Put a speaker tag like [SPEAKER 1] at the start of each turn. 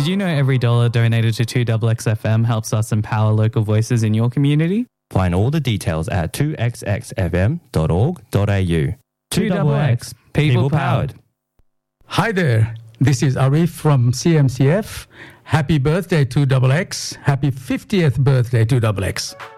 [SPEAKER 1] Did you know every dollar donated to 2XXFM helps us empower local voices in your community?
[SPEAKER 2] Find all the details at 2xxfm.org.au.
[SPEAKER 1] 2XX, people powered.
[SPEAKER 3] Hi there, this is Arif from CMCF. Happy birthday 2XX. Happy 50th birthday 2XX.